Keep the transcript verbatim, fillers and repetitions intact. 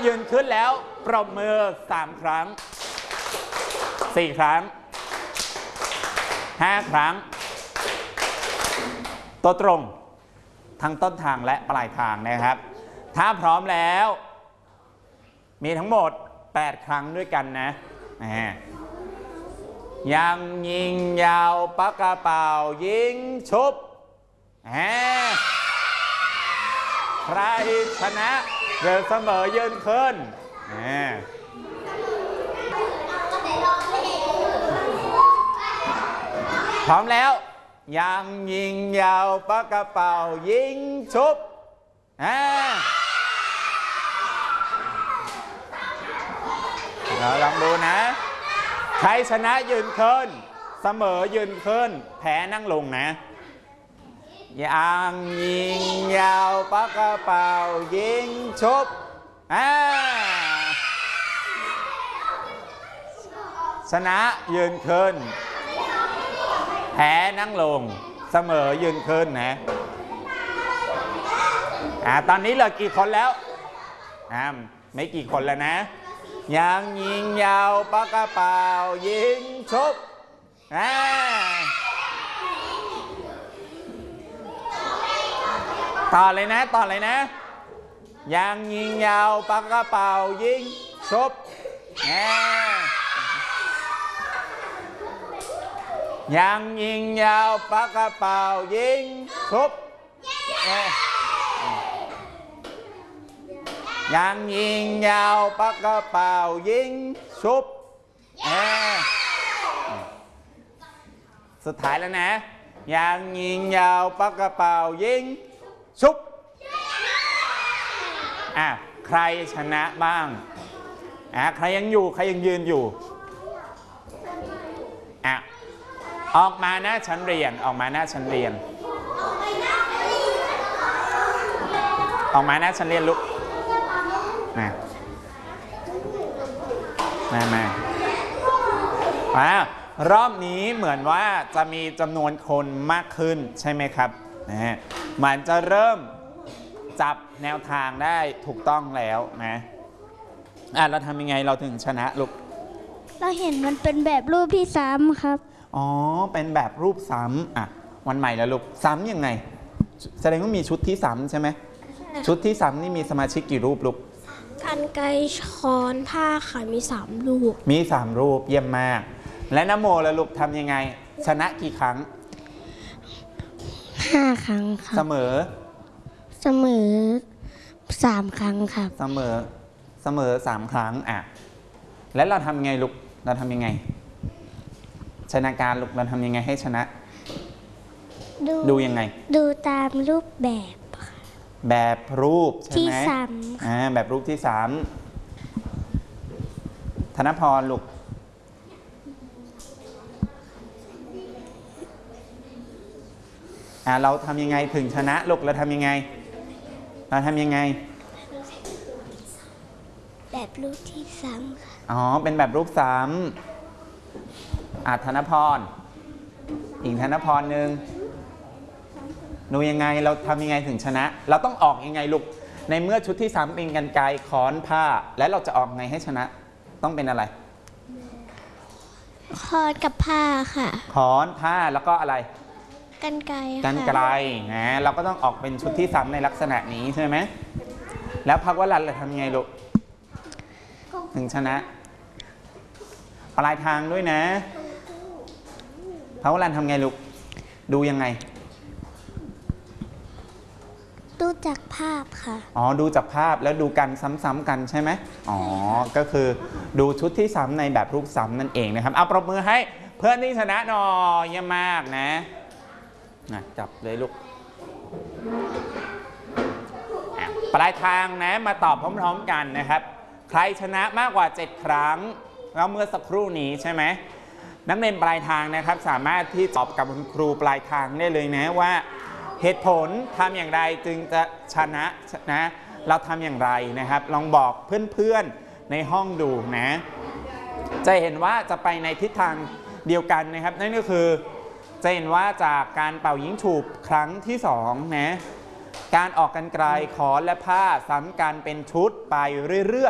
ยืนขึ้นแล้วปรบมือสามครั้งสี่ครั้งห้าครั้งตัวตรงทั้งต้นทางและปลายทางนะครับถ้าพร้อมแล้วมีทั้งหมดแปดครั้งด้วยกันนะยังยิงยาวปากกระเป๋ายิงชุบใครชนะหรือเสมอยืนขึ้นพร้อมแล้วยังยิงยาวปากกระเป๋ายิงชุบเราลองดูนะใครชนะยืนขึ้นเสมอยืนขึ้นแพ้นั่งลงนะยังยิงยาวปากกระเป๋ายิงชุบชนะยืนขึ้นแพ้นั่งลงเสมอยืนขึ้นนะอ่าตอนนี้เหลือกี่คนแล้วอ่าไม่กี่คนแล้วนะยังยิงยาวปากกระเป๋ายิงชุบอ่าต่อเลยนะต่อเลยนะยังยิงยาวปากกระเป๋ายิงชุบอ่ายังยิงยาวปากกระเป๋ายิงชุบยังยิงยาวปากกระเป๋ายิงชุบสุดท้ายแล้วนะยังยิงยาวปากกระเป๋ายิงชุบอ่ะใครชนะบ้างอ่ะใครยังอยู่ใครยังยืนอยู่อ่ะออกมาหน้าชั้นเรียนออกมาหน้าชั้นเรียนออกมาหน้าชั้นเรียนลุกมามามารอบนี้เหมือนว่าจะมีจำนวนคนมากขึ้นใช่ไหมครับนะฮะมันจะเริ่มจับแนวทางได้ถูกต้องแล้วนะอ่ะเราทำยังไงเราถึงชนะลูกเราเห็นมันเป็นแบบรูปที่ซ้ำครับอ๋อเป็นแบบรูปซ้ำอ่ะวันใหม่แล้วลูกซ้ำยังไงแสดงว่ามีชุดที่ซ้ำใช่ไหมชุดที่ซ้ำนี่มีสมาชิกกี่รูปลูกกรรไกรช้อนผ้าค่ะมีสามรูปมีสามรูปเยี่ยมมากและนโมแล้วลูกทำยังไงชนะกี่ครั้งห้าครั้งครับเสมอเสมอสามครั้งครับเสมอเสมอสามครั้งอ่ะแล้วเราทำยังไงลูกเราทำยังไงชนะการลูกเราทำยังไงให้ชนะดูดูยังไงดูตามรูปแบบแบบรูปใช่ไหมที่สามอ่าแบบรูปที่สามธนพรลูกอ่าเราทำยังไงถึงชนะลูกเราทำยังไงเราทำยังไงแบบรูปที่สามค่ะอ๋อเป็นแบบรูปสามอ่าธนพรอีกธนพรหนึ่งดูยังไงเราทำยังไงถึงชนะเราต้องออกยังไงลูกในเมื่อชุดที่สามเป็นกรรไกรค้อนผ้าและเราจะออกไงให้ชนะต้องเป็นอะไรค้อนกับผ้าค่ะค้อนผ้าแล้วก็อะไรกรรไกรกรรไกรนะเราก็ต้องออกเป็นชุดที่สามในลักษณะนี้ใช่ไหมแล้วพักวรันเราทำยังไงลูกถึงชนะปลายทางด้วยนะพักวรันทำไงลูกดูยังไงดูจากภาพค่ะอ๋อดูจากภาพแล้วดูกันซ้ำๆกันใช่ไหมอ๋อก็คือดูชุดที่ซ้ำในแบบรูปซ้ำนั่นเองนะครับเอาปรบมือให้เพื่อนที่ชนะหน่อยเยี่ยมมากนะจับเลยลูกปลายทางนะมาตอบพร้อมๆกันนะครับใครชนะมากกว่าเจ็ดครั้งแล้วเมื่อสักครู่นี้ใช่ไหมนักเรียนปลายทางนะครับสามารถที่ตอบกับคุณครูปลายทางได้เลยนะว่าเหตุผลทำอย่างไรจึงจะชนะนะเราทำอย่างไรนะครับลองบอกเพื่อนๆในห้องดูนะจะเห็นว่าจะไปในทิศทางเดียวกันนะครับนั่นก็คือจะเห็นว่าจากการเป่ายิงฉุบครั้งที่สองนะการออกกรรไกรค้อนและผ้าซ้ำกันเป็นชุดไปเรื่อยๆ